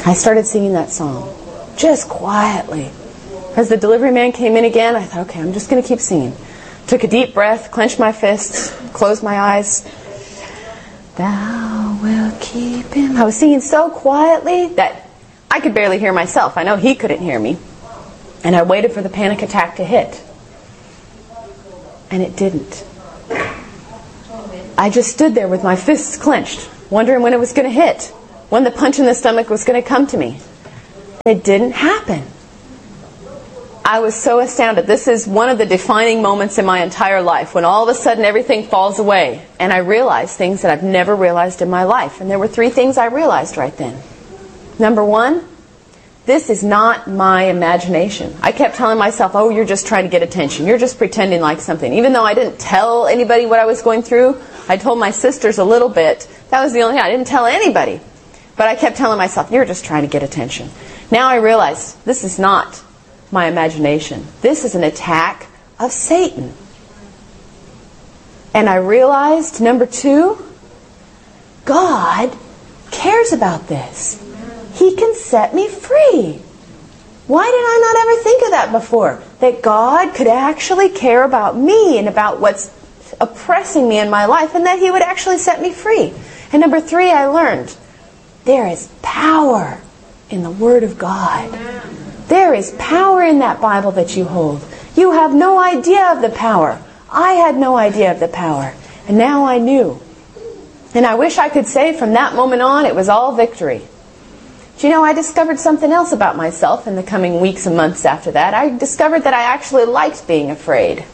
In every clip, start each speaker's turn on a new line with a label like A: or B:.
A: I started singing that song, just quietly. As the delivery man came in again, I thought, okay, I'm just going to keep singing. Took a deep breath, clenched my fists, closed my eyes. Thou wilt keep him. I was singing so quietly that I could barely hear myself. I know he couldn't hear me. And I waited for the panic attack to hit. And it didn't. I just stood there with my fists clenched, wondering when it was going to hit, when the punch in the stomach was going to come to me. It didn't happen. I was so astounded. This is one of the defining moments in my entire life, when all of a sudden everything falls away and I realize things that I've never realized in my life. And there were 3 things I realized right then. Number 1, this is not my imagination. I kept telling myself, oh, you're just trying to get attention. You're just pretending like something. Even though I didn't tell anybody what I was going through, I told my sisters a little bit. That was the only thing. I didn't tell anybody. But I kept telling myself, you're just trying to get attention. Now I realize this is not my imagination. This is an attack of Satan. And I realized, number 2, God cares about this. He can set me free. Why did I not ever think of that before? That God could actually care about me and about what's oppressing me in my life, and that He would actually set me free. And number 3, I learned there is power in the Word of God. There is power in that Bible that you hold. You have no idea of the power. I had no idea of the power. And now I knew. And I wish I could say from that moment on it was all victory. Do you know, I discovered something else about myself in the coming weeks and months after that. I discovered that I actually liked being afraid.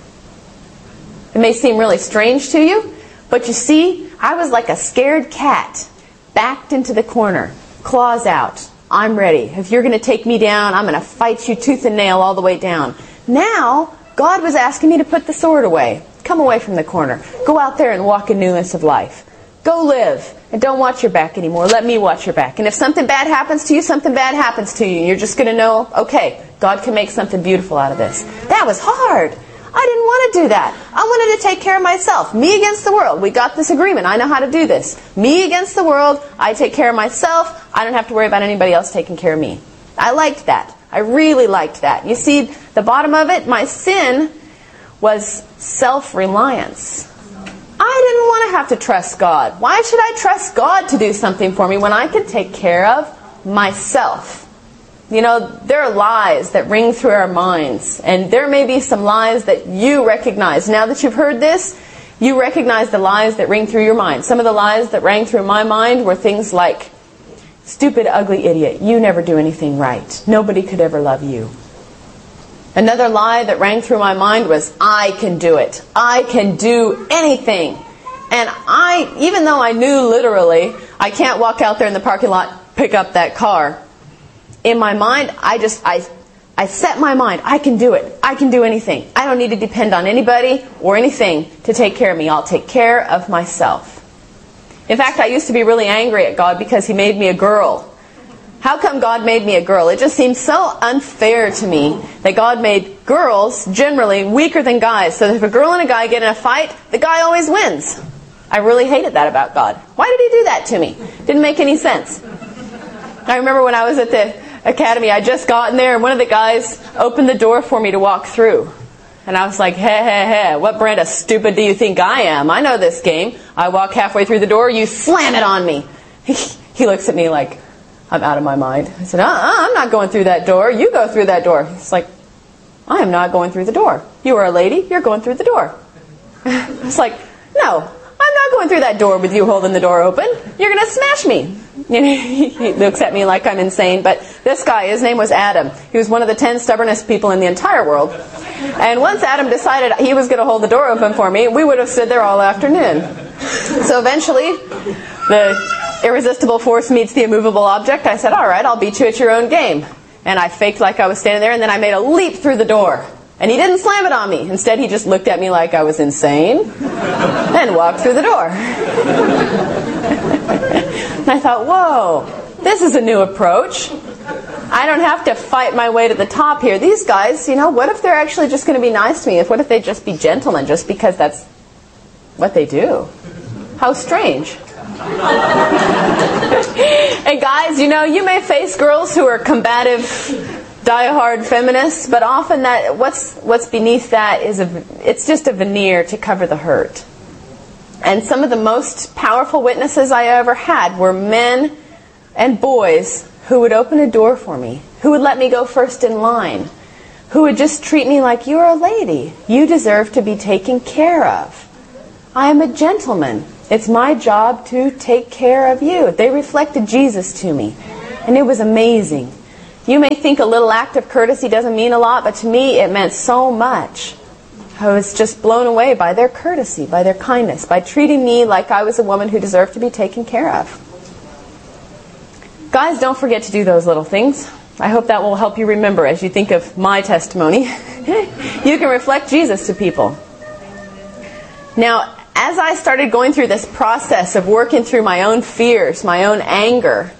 A: It may seem really strange to you, but you see, I was like a scared cat, backed into the corner, claws out. I'm ready. If you're going to take me down, I'm going to fight you tooth and nail all the way down. Now, God was asking me to put the sword away. Come away from the corner. Go out there and walk in newness of life. Go live. And don't watch your back anymore. Let me watch your back. And if something bad happens to you, something bad happens to you. You're just going to know, okay, God can make something beautiful out of this. That was hard. I didn't want to do that. I wanted to take care of myself. Me against the world. We got this agreement. I know how to do this. Me against the world. I take care of myself. I don't have to worry about anybody else taking care of me. I liked that. I really liked that. You see, the bottom of it, my sin was self-reliance. I didn't want to have to trust God. Why should I trust God to do something for me when I can take care of myself? You know, there are lies that ring through our minds, and there may be some lies that you recognize. Now that you've heard this, you recognize the lies that ring through your mind. Some of the lies that rang through my mind were things like, stupid, ugly idiot, you never do anything right. Nobody could ever love you. Another lie that rang through my mind was, I can do it. I can do anything. And even though I knew literally, I can't walk out there in the parking lot, pick up that car. In my mind, I set my mind, I can do it. I can do anything. I don't need to depend on anybody or anything to take care of me. I'll take care of myself. In fact, I used to be really angry at God because He made me a girl. How come God made me a girl? It just seems so unfair to me that God made girls generally weaker than guys. So that if a girl and a guy get in a fight, the guy always wins. I really hated that about God. Why did He do that to me? Didn't make any sense. I remember when I was at the academy, I'd just gotten there, and one of the guys opened the door for me to walk through. And I was like, hey, what brand of stupid do you think I am? I know this game. I walk halfway through the door, you slam it on me. He looks at me like, I'm out of my mind. I said, I'm not going through that door. You go through that door. He's like, I am not going through the door. You are a lady. You're going through the door. I was like, no, I'm not going through that door with you holding the door open. You're going to smash me. He looks at me like I'm insane. But this guy, his name was Adam. He was one of the 10 stubbornest people in the entire world. And once Adam decided he was going to hold the door open for me, we would have stood there all afternoon. So eventually, the irresistible force meets the immovable object. I said, all right, I'll beat you at your own game. And I faked like I was standing there, and then I made a leap through the door. And he didn't slam it on me. Instead, he just looked at me like I was insane and walked through the door. And I thought, whoa, this is a new approach. I don't have to fight my way to the top here. These guys, what if they're actually just going to be nice to me? What if they just be gentlemen just because that's what they do? How strange. And Guys, you may face girls who are combative, die-hard feminists, but often that what's beneath that is it's just a veneer to cover the hurt. And some of the most powerful witnesses I ever had were men and boys who would open a door for me, who would let me go first in line, who would just treat me like, you're a lady. You deserve to be taken care of. I am a gentleman. It's my job to take care of you. They reflected Jesus to me, and it was amazing. You may think a little act of courtesy doesn't mean a lot, but to me it meant so much. I was just blown away by their courtesy, by their kindness, by treating me like I was a woman who deserved to be taken care of. Guys, don't forget to do those little things. I hope that will help you remember as you think of my testimony. You can reflect Jesus to people. Now, as I started going through this process of working through my own fears, my own anger,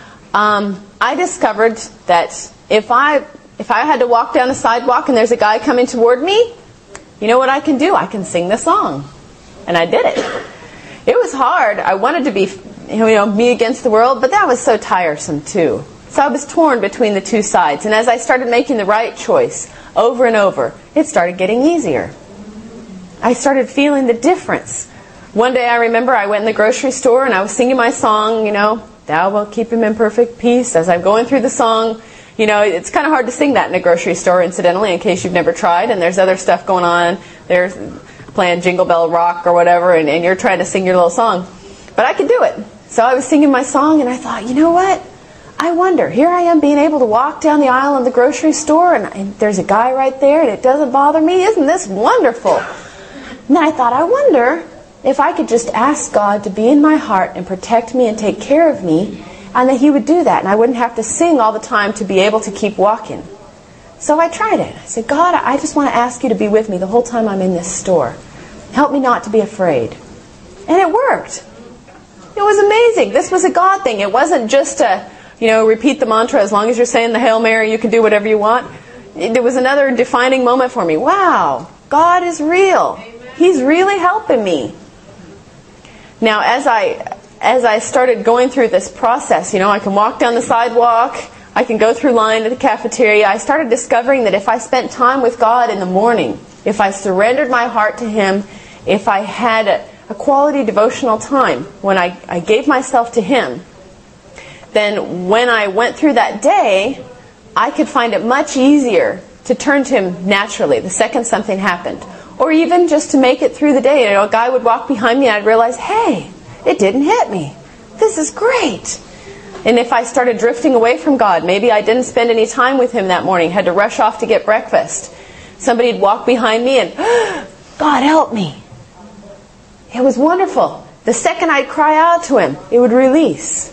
A: I discovered that if I had to walk down a sidewalk and there's a guy coming toward me, you know what I can do? I can sing the song. And I did it. It was hard. I wanted to be, me against the world, but that was so tiresome too. So I was torn between the two sides. And as I started making the right choice over and over, it started getting easier. I started feeling the difference. One day I remember I went in the grocery store and I was singing my song, Thou wilt keep him in perfect peace. As I'm going through the song, it's kind of hard to sing that in a grocery store, incidentally, in case you've never tried. And there's other stuff going on. There's playing Jingle Bell Rock or whatever, and you're trying to sing your little song. But I could do it. So I was singing my song, and I thought, you know what? I wonder, here I am being able to walk down the aisle in the grocery store, and there's a guy right there, and it doesn't bother me. Isn't this wonderful? And then I thought, I wonder if I could just ask God to be in my heart and protect me and take care of me, and that He would do that, and I wouldn't have to sing all the time to be able to keep walking. So I tried it. I said, God, I just want to ask you to be with me the whole time I'm in this store. Help me not to be afraid. And it worked. It was amazing. This was a God thing. It wasn't just a, repeat the mantra, as long as you're saying the Hail Mary, you can do whatever you want. It was another defining moment for me. Wow, God is real. He's really helping me. Now, as I started going through this process, I can walk down the sidewalk, I can go through line at the cafeteria, I started discovering that if I spent time with God in the morning, if I surrendered my heart to Him, if I had a quality devotional time, when I gave myself to Him, then when I went through that day, I could find it much easier to turn to Him naturally the second something happened. Or even just to make it through the day. A guy would walk behind me and I'd realize, hey, it didn't hit me. This is great. And if I started drifting away from God, maybe I didn't spend any time with Him that morning, had to rush off to get breakfast. Somebody'd walk behind me and, God help me. It was wonderful. The second I'd cry out to Him, it would release.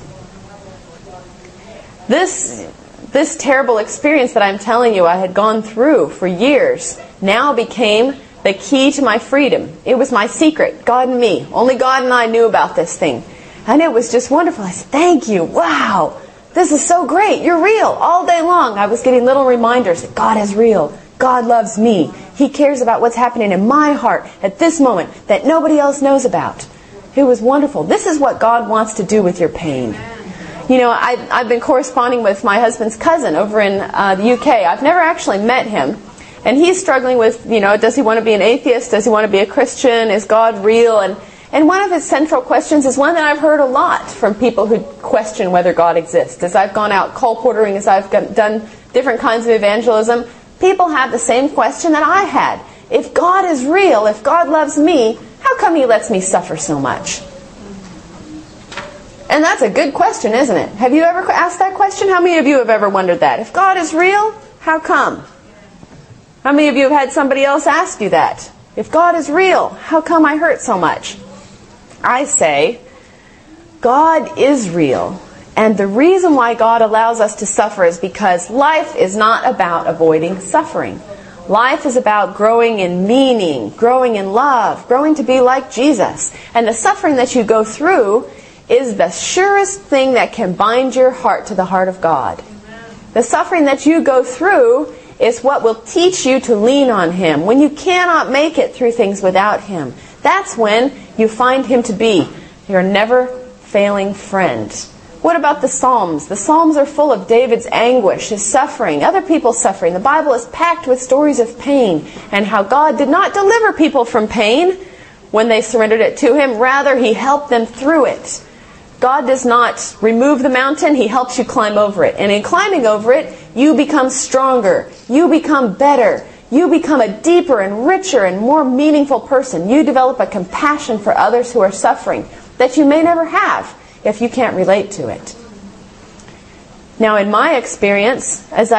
A: This terrible experience that I'm telling you I had gone through for years now became the key to my freedom. It was my secret, God and me. Only God and I knew about this thing. And it was just wonderful. I said, thank you. Wow. This is so great. You're real. All day long I was getting little reminders that God is real. God loves me. He cares about what's happening in my heart at this moment that nobody else knows about. It was wonderful. This is what God wants to do with your pain. I've been corresponding with my husband's cousin over in the UK. I've never actually met him. And he's struggling with, does he want to be an atheist? Does he want to be a Christian? Is God real? And one of his central questions is one that I've heard a lot from people who question whether God exists. As I've gone out colporteuring, as I've done different kinds of evangelism, people have the same question that I had. If God is real, if God loves me, how come He lets me suffer so much? And that's a good question, isn't it? Have you ever asked that question? How many of you have ever wondered that? If God is real, how come? How many of you have had somebody else ask you that? If God is real, how come I hurt so much? I say, God is real. And the reason why God allows us to suffer is because life is not about avoiding suffering. Life is about growing in meaning, growing in love, growing to be like Jesus. And the suffering that you go through is the surest thing that can bind your heart to the heart of God. The suffering that you go through is what will teach you to lean on Him. When you cannot make it through things without Him, that's when you find Him to be your never-failing friend. What about the Psalms? The Psalms are full of David's anguish, his suffering, other people's suffering. The Bible is packed with stories of pain and how God did not deliver people from pain when they surrendered it to Him. Rather, He helped them through it. God does not remove the mountain. He helps you climb over it. And in climbing over it, you become stronger. You become better. You become a deeper and richer and more meaningful person. You develop a compassion for others who are suffering that you may never have if you can't relate to it. Now, in my experience, as